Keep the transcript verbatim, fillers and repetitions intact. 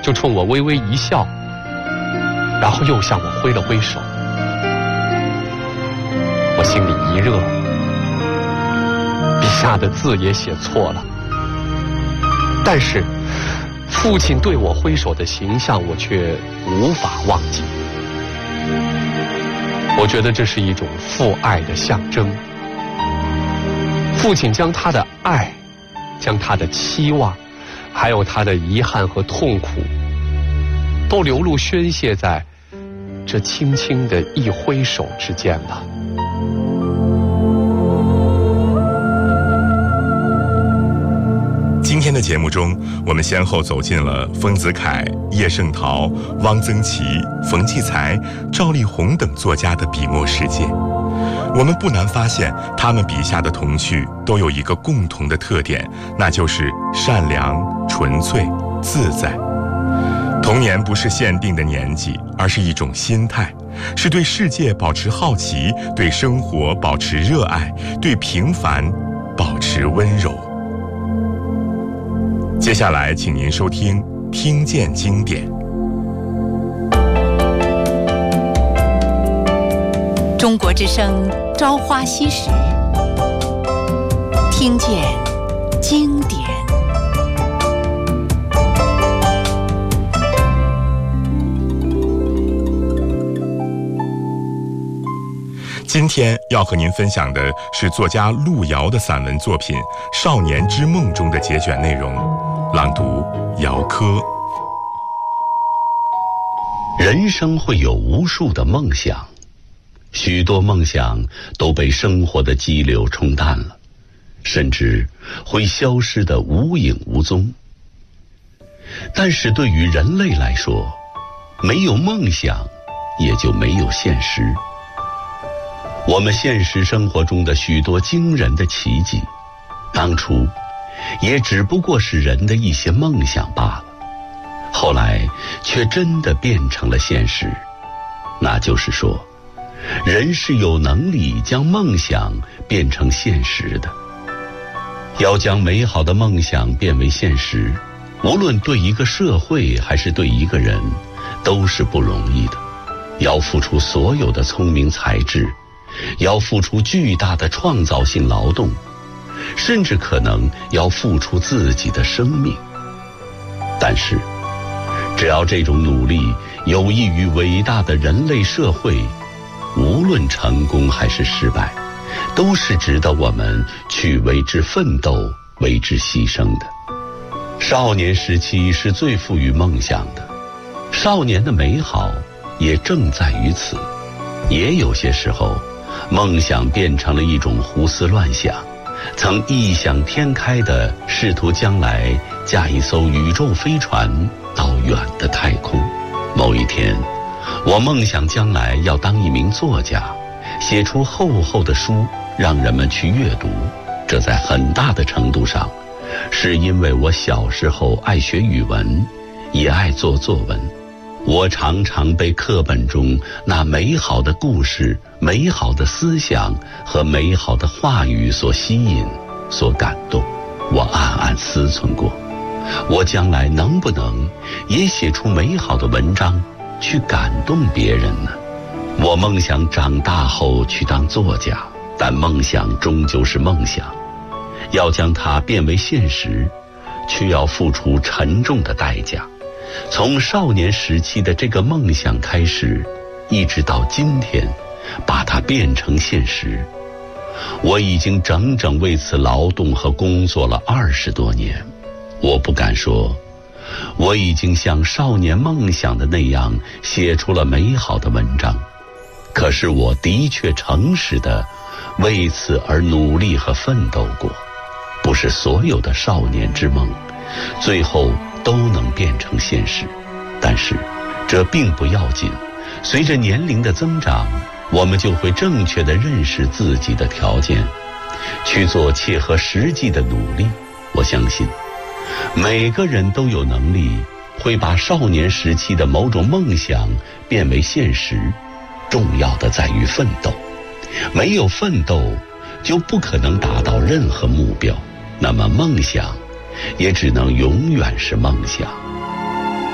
就冲我微微一笑，然后又向我挥了挥手。我心里一热，笔下的字也写错了，但是父亲对我挥手的形象我却无法忘记。我觉得这是一种父爱的象征，父亲将他的爱，将他的期望，还有他的遗憾和痛苦，都流露宣泄在这轻轻的一挥手之间了。 今天的节目中，我们先后走进了丰子恺、叶圣陶、汪曾祺、冯骥才、赵丽宏等作家的笔墨世界。我们不难发现，他们笔下的童趣都有一个共同的特点，那就是善良、纯粹、自在。童年不是限定的年纪，而是一种心态，是对世界保持好奇，对生活保持热爱，对平凡保持温柔。接下来请您收听《听见经典》。 中国之声朝花夕拾，听见经典。 今天要和您分享的是作家路遥的散文作品《少年之梦》中的节选内容，朗读姚科。 人生会有无数的梦想，许多梦想都被生活的激流冲淡了，甚至会消失得无影无踪。但是对于人类来说，没有梦想也就没有现实。我们现实生活中的许多惊人的奇迹，当初也只不过是人的一些梦想罢了，后来却真的变成了现实。那就是说，人是有能力将梦想变成现实的。要将美好的梦想变为现实，无论对一个社会还是对一个人，都是不容易的。要付出所有的聪明才智，要付出巨大的创造性劳动，甚至可能要付出自己的生命。但是，只要这种努力有益于伟大的人类社会，无论成功还是失败，都是值得我们去为之奋斗、为之牺牲的。少年时期是最富于梦想的，少年的美好也正在于此。也有些时候，梦想变成了一种胡思乱想，曾异想天开地试图将来驾一艘宇宙飞船到远的太空。某一天，我梦想将来要当一名作家，写出厚厚的书让人们去阅读。这在很大的程度上是因为我小时候爱学语文，也爱做作文。我常常被课本中那美好的故事、美好的思想和美好的话语所吸引、所感动。我暗暗思忖过，我将来能不能也写出美好的文章，去感动别人呢？我梦想长大后去当作家，但梦想终究是梦想，要将它变为现实，却要付出沉重的代价。从少年时期的这个梦想开始，一直到今天，把它变成现实，我已经整整为此劳动和工作了二十多年。我不敢说我已经像少年梦想的那样写出了美好的文章，可是我的确诚实地为此而努力和奋斗过。不是所有的少年之梦最后都能变成现实，但是这并不要紧。随着年龄的增长，我们就会正确地认识自己的条件，去做切合实际的努力。我相信每个人都有能力会把少年时期的某种梦想变为现实，重要的在于奋斗。没有奋斗，就不可能达到任何目标，那么梦想也只能永远是梦想。